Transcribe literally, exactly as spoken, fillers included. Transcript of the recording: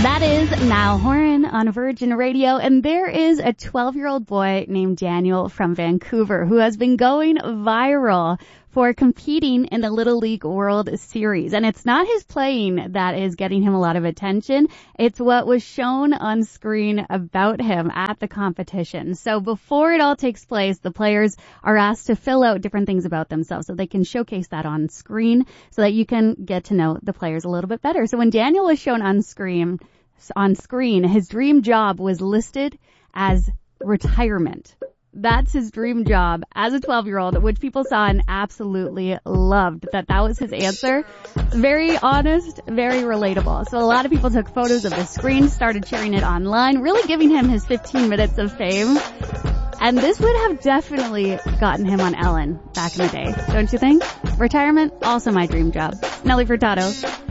That is Niall Horan on Virgin Radio, and there is a twelve-year-old boy named Daniel from Vancouver who has been going viral for competing in the Little League World Series. And it's not his playing that is getting him a lot of attention. It's what was shown on screen about him at the competition. So before it all takes place, the players are asked to fill out different things about themselves so they can showcase that on screen so that you can get to know the players a little bit better. So when Daniel was shown on screen, on screen, his dream job was listed as retirement. That's his dream job as a twelve-year-old, which people saw and absolutely loved that that was his answer. Very honest, very relatable. So a lot of people took photos of the screen, started sharing it online, really giving him his fifteen minutes of fame. And this would have definitely gotten him on Ellen back in the day, don't you think? Retirement, also my dream job. Nelly Furtado.